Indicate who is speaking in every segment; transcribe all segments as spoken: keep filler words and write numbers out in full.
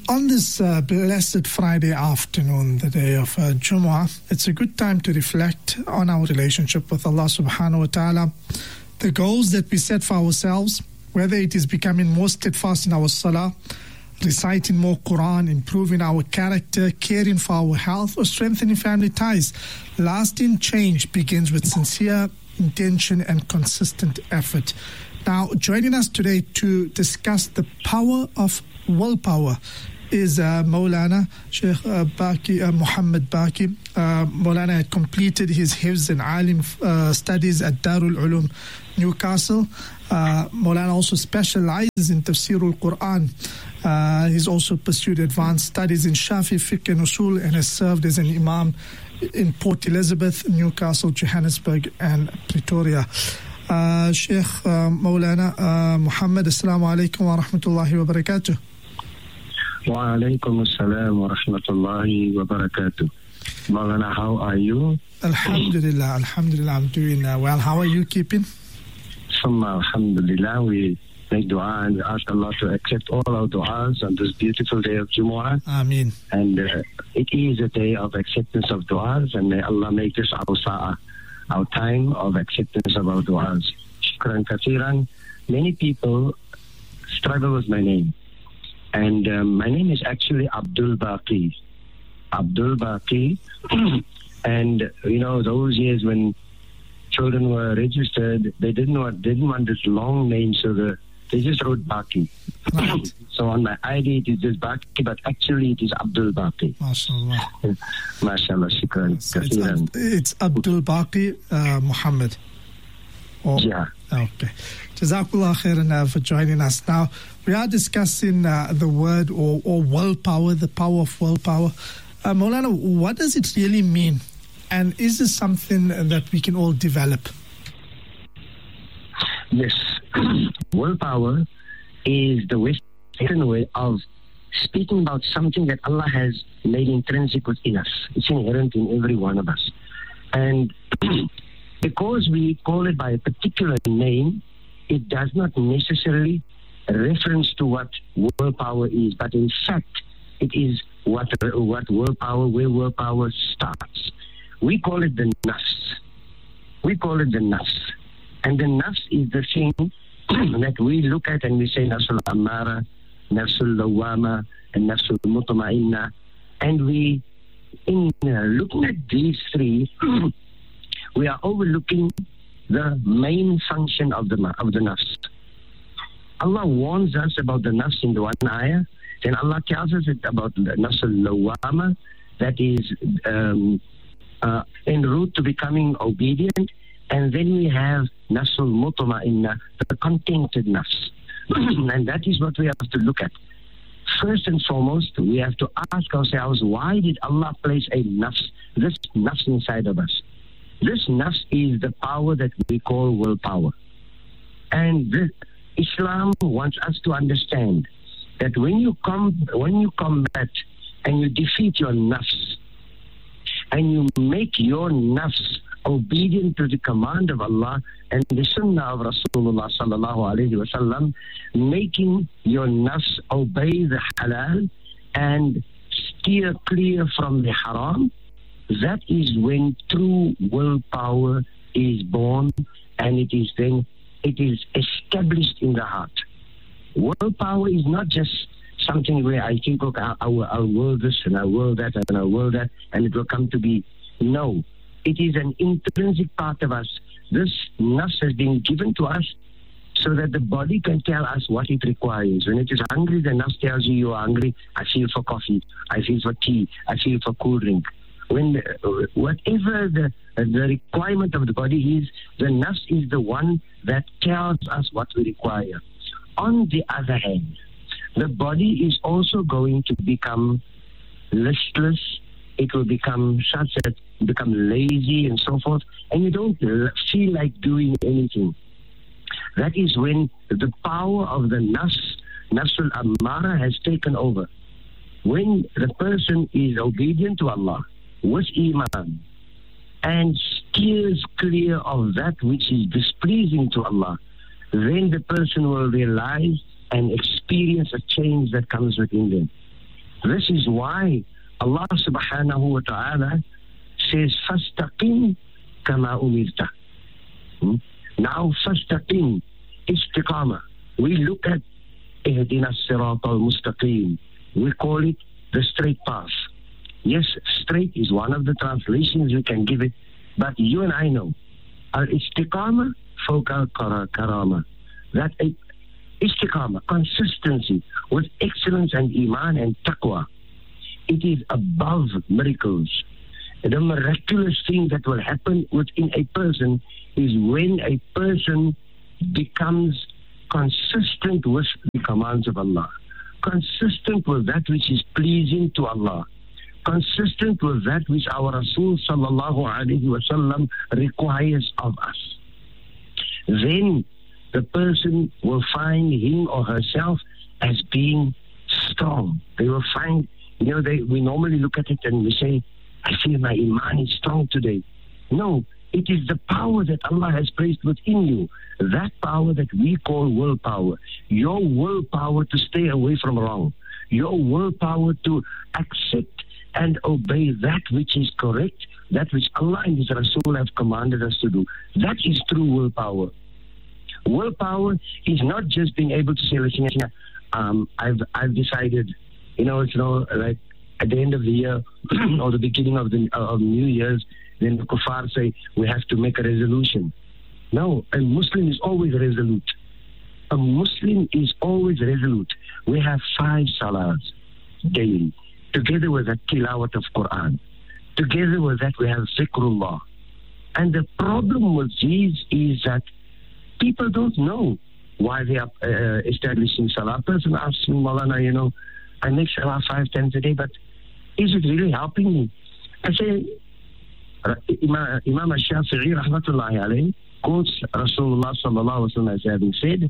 Speaker 1: On this uh, blessed Friday afternoon, the day of uh, Jumu'ah, it's a good time to reflect on our relationship with Allah subhanahu wa ta'ala, the goals that we set for ourselves, whether it is becoming more steadfast in our salah, reciting more Quran, improving our character, caring for our health, or strengthening family ties. Lasting change begins with sincere intention and consistent effort. Now, joining us today to discuss the power of willpower is uh, Maulana Sheikh uh, Baqi, uh, Muhammad Baqi. Uh, Maulana had completed his Hifz and Alim uh, studies at Darul Ulum, Newcastle. Uh, Maulana also specializes in Tafsir al-Quran. Uh, he's also pursued advanced studies in Shafi, Fiqh and Usul, and has served as an Imam in Port Elizabeth, Newcastle, Johannesburg and Pretoria. Uh, Sheikh uh, Maulana uh, Muhammad, Assalamu alaikum wa rahmatullahi wa barakatuh.
Speaker 2: Wa alaikum assalam wa rahmatullahi wa barakatuh. Maulana, how are you?
Speaker 1: Alhamdulillah, Alhamdulillah, I'm doing uh, well. How are you keeping?
Speaker 2: Summa Alhamdulillah, we make dua and we ask Allah to accept all our du'as on this beautiful day of Jumu'ah.
Speaker 1: Ameen.
Speaker 2: And uh, it is a day of acceptance of du'as, and may Allah make this our sa'ah, our time of acceptance of our du'as. Shukran kathiran. Many people struggle with my name. And um, my name is actually Abdul Baqi. Abdul Baqi. And, you know, those years when children were registered, they didn't want, they didn't want this long name, so the, they just wrote Baqi.
Speaker 1: Right.
Speaker 2: So on my I D, it is just Baqi, but actually it is Abdul Baqi.
Speaker 1: MashaAllah.
Speaker 2: MashaAllah, shukran.
Speaker 1: So it's, Ab- it's Abdul Baqi uh, Muhammad. Oh,
Speaker 2: yeah.
Speaker 1: Okay. Jazakallah khairan uh, for joining us. Now, we are discussing uh, the word or, or willpower, the power of willpower. Uh, Maulana, what does it really mean? And is this something that we can all develop?
Speaker 2: Yes. Willpower is the Western way of speaking about something that Allah has made intrinsic within us. It's inherent in every one of us. And because we call it by a particular name, it does not necessarily reference to what willpower is, but in fact, it is what what willpower, where willpower starts. We call it the nafs. We call it the nafs. And the nafs is the thing that we look at and we say nafsul ammara, nafsul lawama, and nafsul mutma'inna. And we, in uh, looking at these three, we are overlooking the main function of the of the nafs. Allah warns us about the nafs in the one ayah. Then Allah tells us it about the nafs al-lawama, that is um, uh, en route to becoming obedient. And then we have nafs al-mutma'inna, the contented nafs. And that is what we have to look at. First and foremost, we have to ask ourselves, why did Allah place a nafs, this nafs inside of us? This nafs is the power that we call willpower. And this, Islam wants us to understand that when you come, when you combat and you defeat your nafs, and you make your nafs obedient to the command of Allah and the sunnah of Rasulullah sallallahu alayhi wa sallam, making your nafs obey the halal and steer clear from the haram, that is when true willpower is born, and it is then it is established in the heart. Willpower is not just something where I think, okay, I will, I will this and I will that and I will that, and it will come to be. No, it is an intrinsic part of us. This nafs has been given to us so that the body can tell us what it requires. When it is hungry, the nafs tells you you are hungry. I feel for coffee. I feel for tea. I feel for cool drink. When uh, whatever the uh, the requirement of the body is, the nafs is the one that tells us what we require. On the other hand, the body is also going to become listless. It will become such that become lazy and so forth, and you don't feel like doing anything. That is when the power of the nafs, nafsul ammara, has taken over. When the person is obedient to Allah with iman and steers clear of that which is displeasing to Allah, then the person will realize and experience a change that comes within them. This is why Allah subhanahu wa ta'ala says, فَاسْتَقِمْ كَمَا أُمِرْتَ. Hmm? Now, فَاسْتَقِمْ, istiqamah. We look at اهدنا الصراط المستقيم. We call it the straight path. Yes, straight is one of the translations you can give it, but you and I know al-istiqamah fawqa karama. That istiqamah, consistency with excellence and iman and taqwa. It is above miracles. The miraculous thing that will happen within a person is when a person becomes consistent with the commands of Allah, consistent with that which is pleasing to Allah, consistent with that which our Rasul sallallahu alaihi wasallam requires of us. Then the person will find him or herself as being strong. They will find, you know, they, we normally look at it and we say, I feel my iman is strong today. No, it is the power that Allah has placed within you, that power that we call willpower. Your willpower to stay away from wrong, your willpower to accept and obey that which is correct, that which Allah and His Rasul have commanded us to do. That is true willpower. Willpower is not just being able to say, listen, um, I've I've decided, you know, it's you know, like at the end of the year or the beginning of the uh, of New Year's, then the kuffar say we have to make a resolution. No, a Muslim is always resolute. A Muslim is always resolute. We have five salahs daily, together with the tilawat of Quran. Together with that, we have zikrullah. And the problem with these is that people don't know why they are uh, establishing salah. A person asks me, Maulana, you know, I make salah five times a day, but is it really helping me? I say, Imam, Imam al-Shafi'i, rahmatullahi alayhi, quotes Rasulullah sallallahu alaihi wasallam as having said,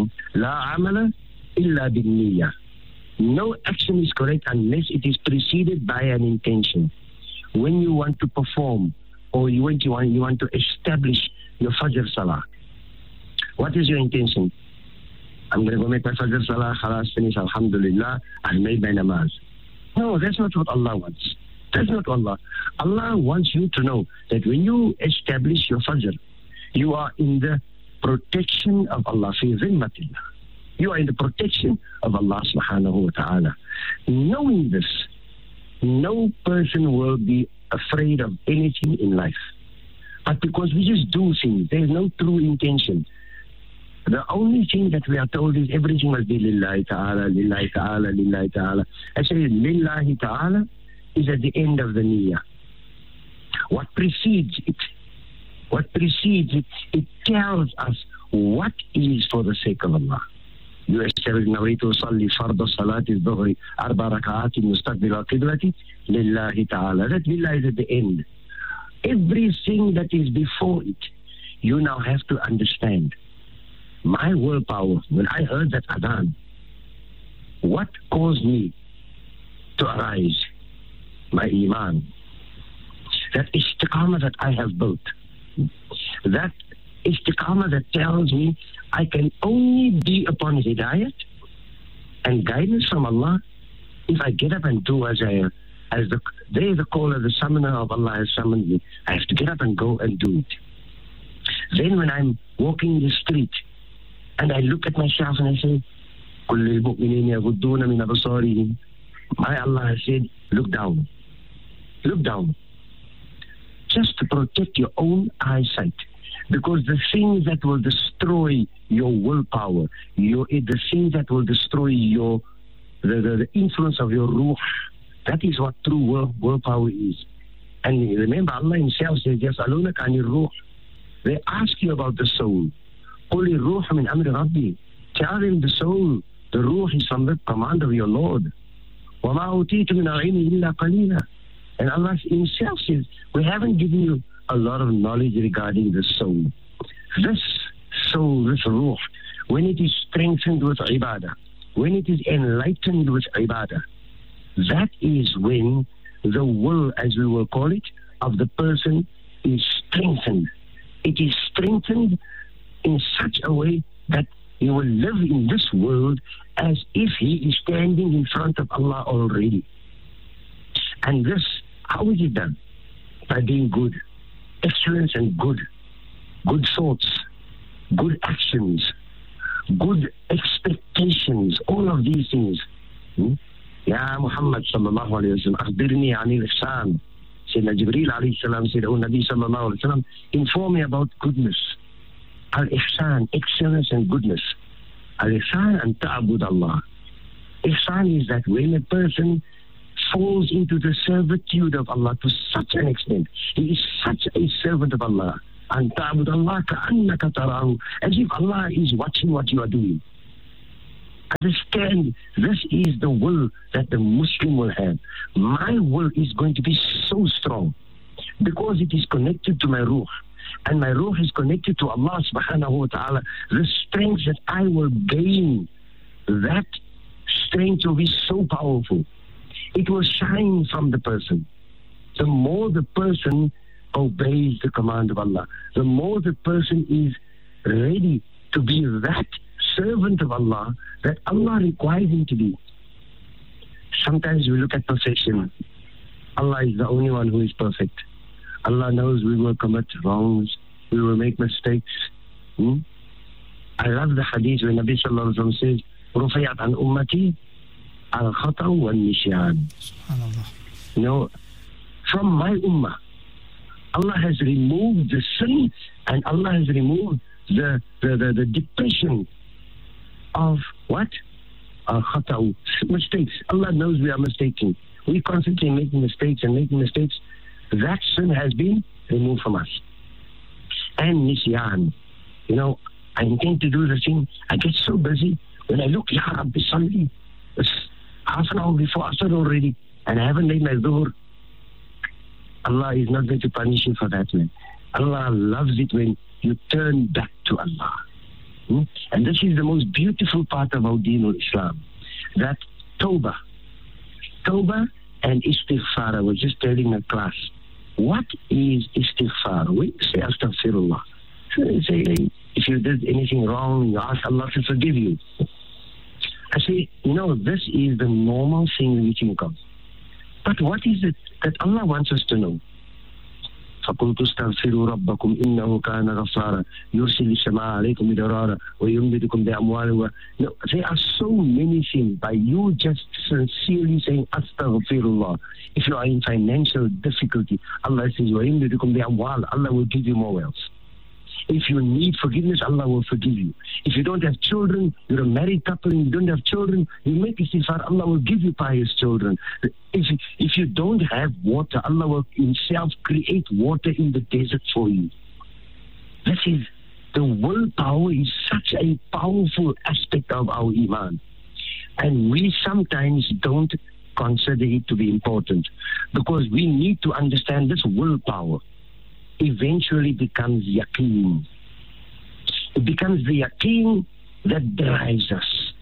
Speaker 2: La amala illa bin niyyah. No action is correct unless it is preceded by an intention. When you want to perform or you want, you want, you want to establish your Fajr Salah, what is your intention? I'm going to go make my Fajr Salah, khalas, finish, alhamdulillah, I made my namaz. No, that's not what Allah wants. That's not Allah. Allah wants you to know that when you establish your Fajr, you are in the protection of Allah, fi zimmatillah. You are in the protection of Allah subhanahu wa ta'ala. Knowing this, no person will be afraid of anything in life. But because we just do things, there is no true intention. The only thing that we are told is everything must be lillahi ta'ala, lillahi ta'ala, lillahi ta'ala. Actually, lillahi ta'ala is at the end of the niyyah. What precedes it, what precedes it, it tells us what is for the sake of Allah. You establish nawaitu usalli farda salati dhuhri arba raka'atin mustaqbil qiblati lillahi ta'ala. That lillah is at the end. Everything that is before it, you now have to understand. My willpower, when I heard that adhan, what caused me to arise? My iman. That istiqamah that I have built. That istiqamah that tells me I can only be upon hidayat and guidance from Allah if I get up and do as I, as the, they the caller, the summoner of Allah has summoned me. I have to get up and go and do it. Then when I'm walking the street and I look at myself and I say, كُلِّ الْمُؤْمِنِينَ يَغُضُّونَ مِنْ أَبْصَارِهِمْ. My Allah has said, look down. Look down. Just to protect your own eyesight. Because the things that will destroy your willpower, your, the things that will destroy your the, the, the influence of your ruh, that is what true will, willpower is. And remember, Allah Himself says, يَسْأَلُونَكَ عَنِ الرُّوحِ. They ask you about the soul. قُلِ الرُّوحَ مِنْ أَمْرِ رَبِّي. Tell them the soul, the ruh is from the command of your Lord. وَمَا أُوتِيتُ مِنَ الْعِلْمِ إِلَّا قَلِيلًا. And Allah Himself says, we haven't given you a lot of knowledge regarding the soul. This soul, this ruh, when it is strengthened with ibadah, when it is enlightened with ibadah, that is when the will, as we will call it, of the person is strengthened. It is strengthened in such a way that He will live in this world as if he is standing in front of Allah already. And this, how is it done? By being good. Excellence and good. Good thoughts. Good actions. Good expectations. All of these things. Hmm? Ya Muhammad sallallahu alayhi wa sallam, akhbirni anil ihsan. Sayyidina Jibreel alayhi salam said, oh Nabi sallallahu alayhi wa sallam, inform me about goodness. Al-ihsan, excellence and goodness. Al-ihsan and ta'abud Allah. Ihsan is that when a person falls into the servitude of Allah to such an extent, he is such a servant of Allah. And ta'abud Allah ka'annaka tarahu, as if Allah is watching what you are doing. Understand, this is the will that the Muslim will have. My will is going to be so strong because it is connected to my ruh. And my ruh is connected to Allah subhanahu wa ta'ala. The strength that I will gain, that strength will be so powerful. It will shine from the person. The more the person obeys the command of Allah, the more the person is ready to be that servant of Allah that Allah requires him to be. Sometimes we look at perfection. Allah is the only one who is perfect. Allah knows we will commit wrongs, we will make mistakes. Hmm? I love the hadith where Nabi sallallahu alaihi wasallam says, "Rufiyat an ummati al-khata wal nisyan." You know, from my ummah, Allah has removed the sin and Allah has removed the the, the, the depression of what? Al-khata, mistakes. Allah knows we are mistaking. We constantly making mistakes and making mistakes. That sin has been removed from us. And nisyan. You know, I intend to do the thing. I get so busy. When I look, Ya Rabbi Salli, it's half an hour before Asr already, and I haven't made my dhuhr. Allah is not going to punish you for that, man. Allah loves it when you turn back to Allah. Hmm? And this is the most beautiful part of our Deen al-Islam. That tawbah. Tawbah and istighfar. I was just telling my class. What is istighfar? We say astaghfirullah. So they say, if you did anything wrong, you ask Allah to forgive you. I say, no, this is the normal thing we think of. But what is it that Allah wants us to know? فَقُلْتُ اسْتَغْفِرُوا رَبَّكُمْ إِنَّهُ كَانَ غَفَّارًا يُرْسِلِ السَّمَاءَ عَلَيْكُمْ مِدْرَارًا وَيُمْدِدْكُمْ بِأَمْوَالٍ. No, there are so many things. By you just sincerely saying astaghfirullah, if you are in financial difficulty, Allah says وَيُمْدِدْكُمْ بِأَمْوَالٍ, Allah will give you more wealth. If you need forgiveness, Allah will forgive you. If you don't have children, you're a married couple and you don't have children, you make istighfar, Allah will give you pious children. If, if you don't have water, Allah will himself create water in the desert for you. This is, the willpower is such a powerful aspect of our iman. And we sometimes don't consider it to be important because we need to understand this willpower eventually becomes yaqeen. It becomes the yaqeen that drives us.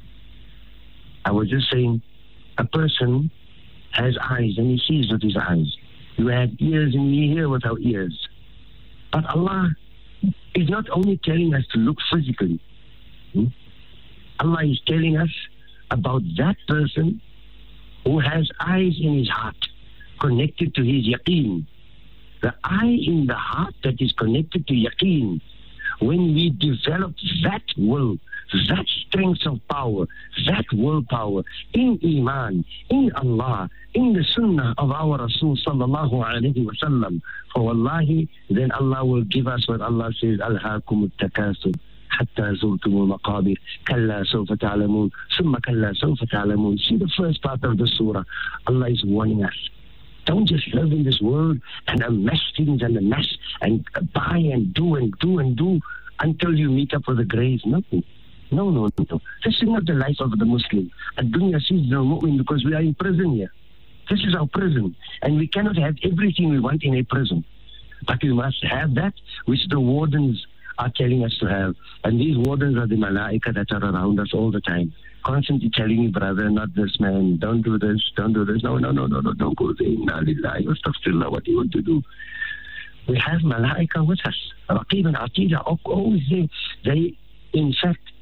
Speaker 2: I was just saying, a person has eyes and he sees with his eyes. You have ears and you hear with our ears. But Allah is not only telling us to look physically. Hmm? Allah is telling us about that person who has eyes in his heart connected to his yaqeen. The eye in the heart that is connected to yaqeen, when we develop that will, that strength of power, that willpower in iman, in Allah, in the sunnah of our Rasul sallallahu alayhi wa sallam, for wallahi, then Allah will give us what Allah says, Alhaakum at-takasur hatta zurtum al-maqabir, kalla sawfa ta'lamun, summa kalla sawfa ta'lamun. See the first part of the surah, Allah is warning us. Don't just live in this world and amass things and amass and buy and do and do and do until you meet up with the graves. No, no, no, no. This is not the life of the Muslim. Ad-dunya sees no mu'min because we are in prison here. This is our prison. And we cannot have everything we want in a prison. But we must have that which the wardens are telling us to have. And these wardens are the malaika that are around us all the time. Constantly telling me, brother, not this man, don't do this, don't do this, no, no, no, no, no, don't go there, inna lillahi wa astaghfirullah, what do you want to do? We have malaika with us, Raqib and Atid are always there. They, in fact,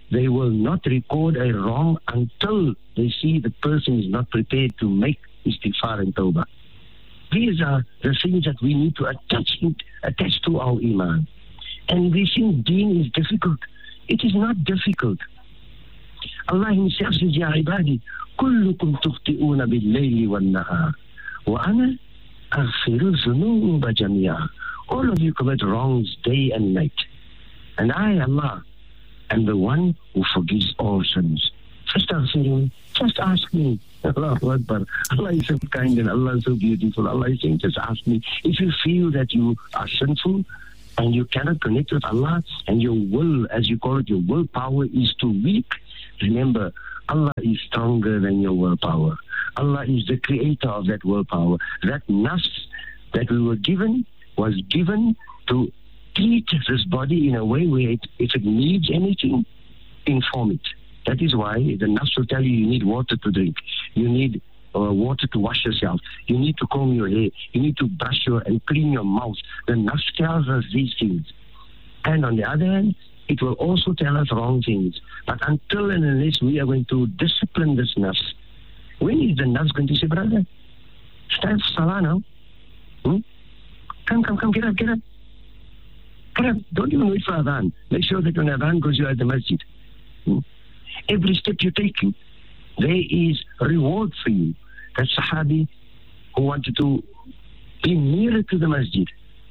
Speaker 2: they will not record a wrong until they see the person is not prepared to make istighfar and tawbah. These are the things that we need to attach, attach to our iman. And we think deen is difficult. It is not difficult. Allah himself says, Ya ibadi, kullukum tukhti'una bil-layli wal-nahar, wa ana aghfiru dhunuba jami'a. All of you commit wrongs day and night. And I, Allah, am the one who forgives all sins. Just aghfiru, just ask me. Allahu Akbar. Allah is so kind and Allah is so beautiful. Allah is saying, just ask me. If you feel that you are sinful and you cannot connect with Allah and your will, as you call it, your willpower is too weak, remember, Allah is stronger than your willpower. Allah is the creator of that willpower. That nafs that we were given was given to treat this body in a way where it, if it needs anything, inform it. That is why the nafs will tell you you need water to drink. You need uh, water to wash yourself. You need to comb your hair. You need to brush your and clean your mouth. The nafs tells us these things. And on the other hand, it will also tell us wrong things. But until and unless we are going to discipline this nafs, when is the nafs going to say, brother, it's time for salah now? Hmm? Come, come, come, get up, get up. Get up. Don't even wait for adhan. Make sure that when adhan goes, you're at the masjid. Hmm? Every step you're taking, there is reward for you. That Sahabi who wanted to be nearer to the masjid.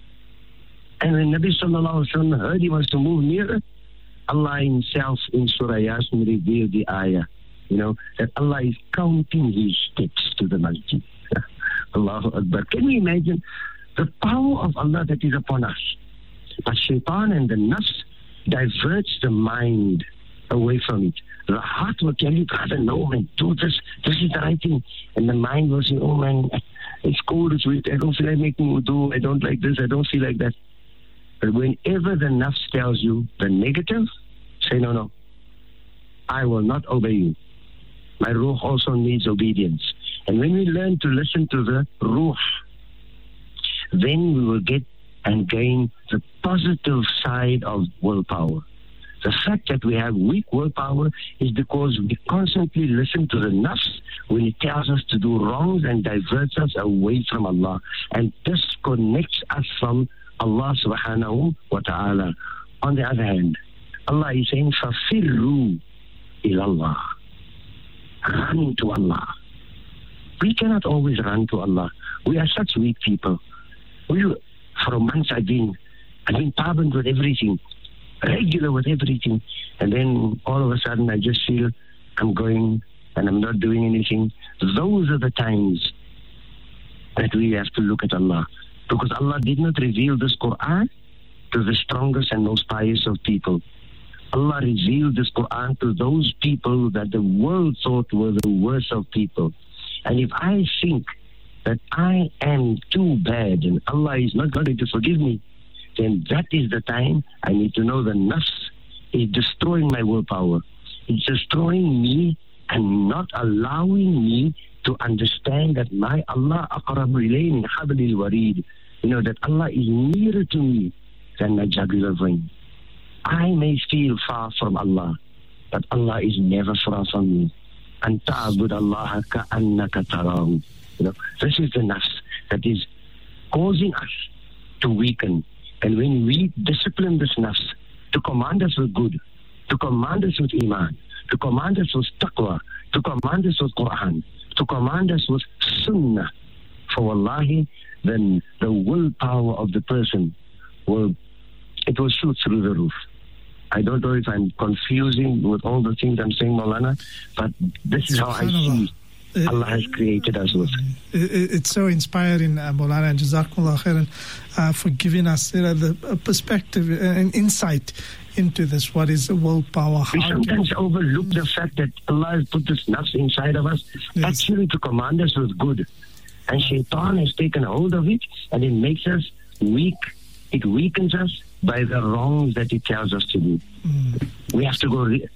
Speaker 2: And when Nabi Sallallahu Alaihi Wasallam heard he wants to move nearer, Allah himself in Surah Yasin revealed the ayah, you know, that Allah is counting his steps to the masjid. Allahu Akbar. Can you imagine the power of Allah that is upon us? But shaitan and the nafs diverts the mind away from it. The heart will tell you, brother, no man, do this, this is the right thing. And the mind will say, oh man, it's cold, it's weak, I don't feel like making wudu, I don't like this, I don't feel like that. But whenever the nafs tells you the negative, say, no, no, I will not obey you. My ruh also needs obedience. And when we learn to listen to the ruh, then we will get and gain the positive side of willpower. The fact that we have weak willpower is because we constantly listen to the nafs when it tells us to do wrongs and diverts us away from Allah and disconnects us from Allah subhanahu wa ta'ala. On the other hand, Allah is saying, فَفِرُّوا إِلَى اللَّهِ. Run to Allah. We cannot always run to Allah. We are such weak people. We, for months I've been, I've been pardoned with everything, regular with everything, and then all of a sudden I just feel I'm going and I'm not doing anything. Those are the times that we have to look at Allah, because Allah did not reveal this Quran to the strongest and most pious of people. Allah revealed this Quran to those people that the world thought were the worst of people. And if I think that I am too bad and Allah is not going to forgive me, then that is the time I need to know the nafs is destroying my willpower. It's destroying me and not allowing me to understand that my Allah aqrabu ilayhi min hablil warid. You know, that Allah is nearer to me than my jugular vein. I may feel far from Allah, but Allah is never far from me. And ta'bud Allah ka'annaka tarahu. You know, this is the nafs that is causing us to weaken. And when we discipline this nafs to command us with good, to command us with iman, to command us with taqwa, to command us with Quran, to command us with sunnah, for wallahi, then the willpower of the person will, it will shoot through the roof. I don't know if I'm confusing with all the things I'm saying, Maulana, but this is how I see Allah has created us with.
Speaker 1: It's so inspiring, uh, Maulana, and Jazakumullah khairan uh, for giving us you know, the uh, perspective and insight into this. What is willpower?
Speaker 2: We sometimes overlook the fact that Allah has put this nafs inside of us, yes, actually to command us with good. And shaitan has taken hold of it, and it makes us weak. It weakens us by the wrongs that it tells us to do. Mm. We have to go. Re-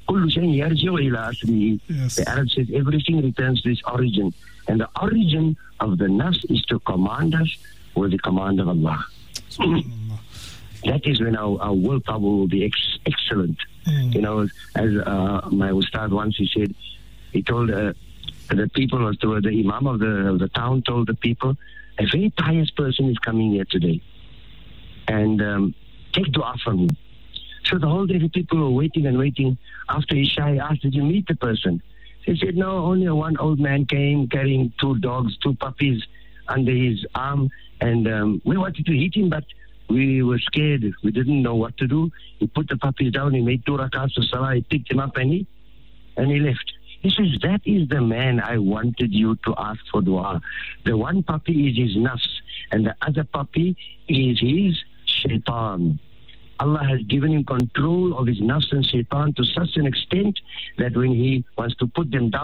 Speaker 2: yes. The Arab says everything returns to its origin. And the origin of the nafs is to command us with the command of Allah. That is when our, our willpower will be ex- excellent. Mm. You know, as uh, my ustad once, he said, he told uh, the people, or the imam of the, of the town told the people, a very pious person is coming here today. And um, take dua from him. So the whole day the people were waiting and waiting. After Isha, he asked, did you meet the person? He said, no, only one old man came carrying two dogs, two puppies under his arm. And um, we wanted to hit him, but we were scared. We didn't know what to do. He put the puppies down. He made two rakats of salah. He picked him up and he, and he left. He says, that is the man I wanted you to ask for dua. The one puppy is his nafs, and the other puppy is his shaitan. Allah has given him control of his nafs and shaitan to such an extent that when he wants to put them down,